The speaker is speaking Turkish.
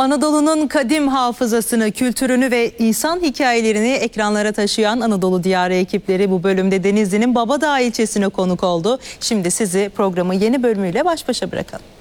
Anadolu'nun kadim hafızasını, kültürünü ve insan hikayelerini ekranlara taşıyan Anadolu Diyarı ekipleri bu bölümde Denizli'nin Babadağ ilçesine konuk oldu. Şimdi sizi programın yeni bölümüyle baş başa bırakalım.